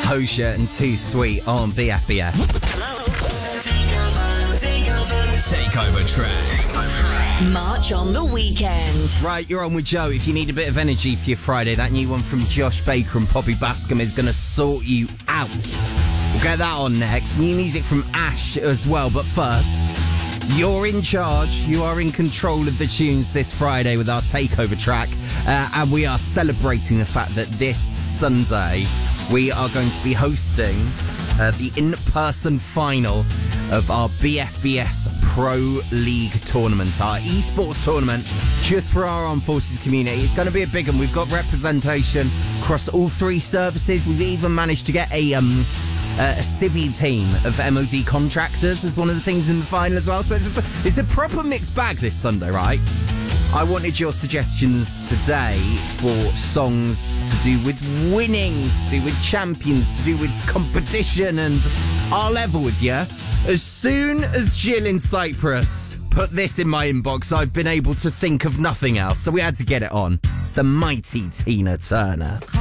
Hosha and Too Sweet on BFBS. Takeover track. March on the weekend. Right, you're on with Joe. If you need a bit of energy for your Friday, that new one from Josh Baker and Poppy Bascom is going to sort you out. We'll get that on next. New music from Ash as well. But first, you're in charge. You are in control of the tunes this Friday with our takeover track. And we are celebrating the fact that this Sunday we are going to be hosting the in-person final of our BFBS Pro League tournament, our esports tournament, just for our armed forces community. It's going to be a big one. We've got representation across all three services. We've even managed to get a civvy team of MOD contractors as one of the teams in the final as well. So it's a proper mixed bag this Sunday, right? I wanted your suggestions today for songs to do with winning, to do with champions, to do with competition, and I'll level with you. As soon as Jill in Cyprus put this in my inbox, I've been able to think of nothing else, so we had to get it on. It's the mighty Tina Turner.